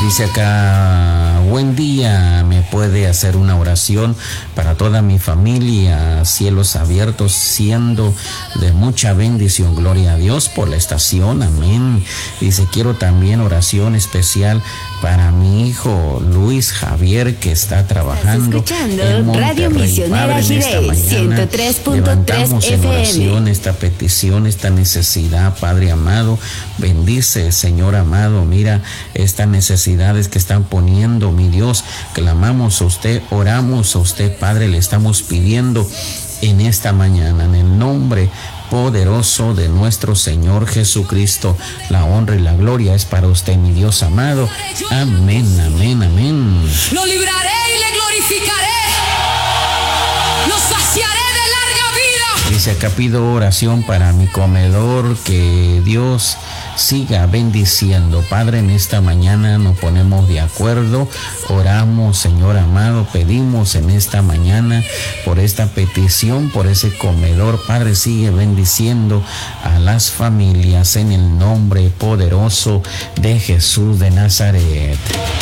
Dice acá, buen día, ¿me puede hacer una oración para toda mi familia? Cielos abiertos, siendo de mucha bendición. Gloria a Dios por la estación, amén. Dice, quiero también oración especial para mi hijo Luis Javier, que está trabajando en Monterrey. Radio Misionera Jirey, 103.3 levantamos en FM. oración esta petición, esta necesidad, Padre amado. Bendice, Señor amado, mira estas necesidades que están poniendo, mi Dios. Clamamos a usted, oramos a usted, Padre, le estamos pidiendo en esta mañana, en el nombre poderoso de nuestro Señor Jesucristo. La honra y la gloria es para usted, mi Dios amado. Amén, amén, amén. Lo libraré y le glorificaré. Lo saciaré de larga vida. Dice acá, pido oración para mi comedor, que Dios siga bendiciendo. Padre, en esta mañana nos ponemos de acuerdo, oramos, Señor amado, pedimos en esta mañana por esta petición, por ese comedor. Padre, sigue bendiciendo a las familias en el nombre poderoso de Jesús de Nazaret.